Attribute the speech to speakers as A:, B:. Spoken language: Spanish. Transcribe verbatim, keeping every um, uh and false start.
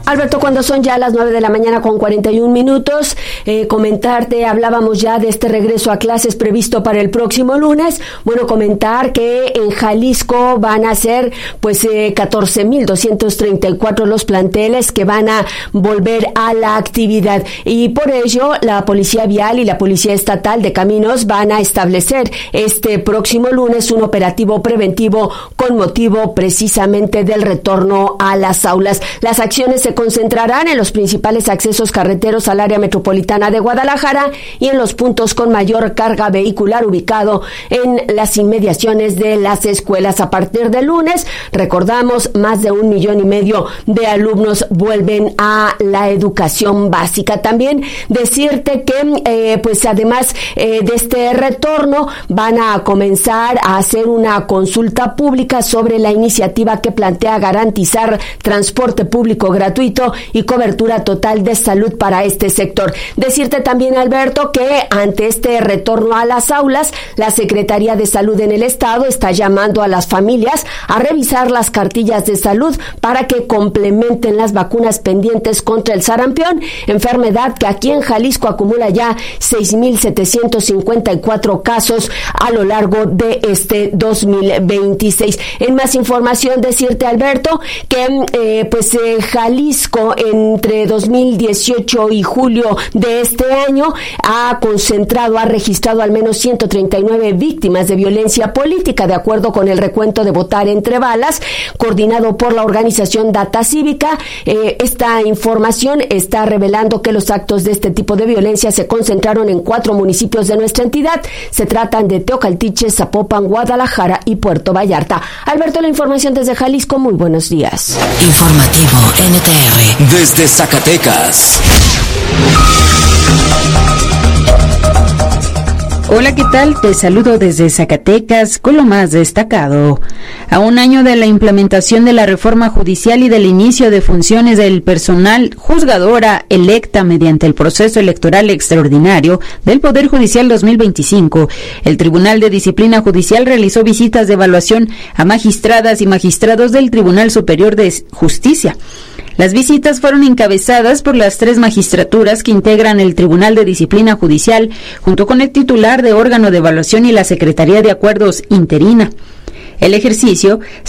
A: Alberto, cuando son ya las nueve de la mañana con cuarenta y un minutos, eh, comentarte, hablábamos ya de este regreso a clases previsto para el próximo lunes. Bueno, comentar que en Jalisco van a ser pues eh, catorce mil doscientos treinta y cuatro los planteles que van a volver a la actividad, y por ello la Policía Vial y la Policía Estatal de Caminos van a establecer este próximo lunes un operativo preventivo con motivo precisamente del retorno a las aulas. Las acciones se concentrarán en los principales accesos carreteros al área metropolitana de Guadalajara y en los puntos con mayor carga vehicular ubicado en las inmediaciones de las escuelas. A partir del lunes, recordamos, más de un millón y medio de alumnos vuelven a la educación básica. También decirte que, eh, pues además eh, de este retorno, van a comenzar a hacer una consulta pública sobre la iniciativa que plantea garantizar transporte público gratuito y cobertura total de salud para este sector. Decirte también, Alberto, que ante este retorno a las aulas, la Secretaría de Salud en el Estado está llamando a las familias a revisar las cartillas de salud para que complementen las vacunas pendientes contra el sarampión, enfermedad que aquí en Jalisco acumula ya seis mil setecientos cincuenta y cuatro casos a lo largo de este dos mil veintiséis. En más información, decirte, Alberto, que eh, pues eh, Jalisco entre dos mil dieciocho y julio de este año ha concentrado, ha registrado al menos ciento treinta y nueve víctimas de violencia política, de acuerdo con el recuento de Votar Entre Balas, coordinado por la organización Data Cívica. Eh, esta información está revelando que los actos de este tipo de violencia se concentraron en cuatro municipios de nuestra entidad. Se tratan de Teocaltiche, Zapopan, Guadalajara y Puerto Vallarta. Alberto, la información desde Jalisco. Muy buenos días.
B: Informativo N T R desde Zacatecas.
C: Hola, ¿qué tal? Te saludo desde Zacatecas con lo más destacado. A un año de la implementación de la reforma judicial y del inicio de funciones del personal juzgadora electa mediante el proceso electoral extraordinario del Poder Judicial dos mil veinticinco, el Tribunal de Disciplina Judicial realizó visitas de evaluación a magistradas y magistrados del Tribunal Superior de Justicia. Las visitas fueron encabezadas por las tres magistraturas que integran el Tribunal de Disciplina Judicial, junto con el titular de órgano de evaluación y la Secretaría de Acuerdos interina. El ejercicio